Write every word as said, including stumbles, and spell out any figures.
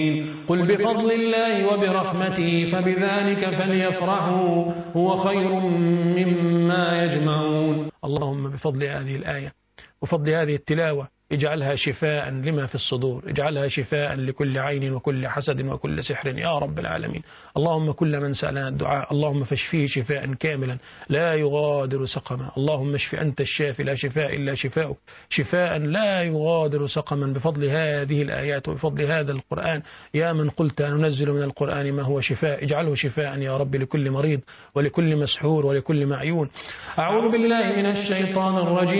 قل بفضل الله وبرحمته فبذلك فليفرحوا هو خير مما يجمعون. اللهم بفضل هذه الآية وفضل هذه التلاوة اجعلها شفاء لما في الصدور، اجعلها شفاء لكل عين وكل حسد وكل سحر يا رب العالمين. اللهم كل من سألنا الدعاء اللهم فاشفيه شفاء كاملا لا يغادر سقما. اللهم اشف أنت الشافي لا شفاء إلا شفاؤك، شفاء لا يغادر سقما بفضل هذه الآيات وبفضل هذا القرآن. يا من قلت ننزل من القرآن ما هو شفاء، اجعله شفاء يا رب لكل مريض ولكل مسحور ولكل معيون. أعوذ بالله من الشيطان الرجيم.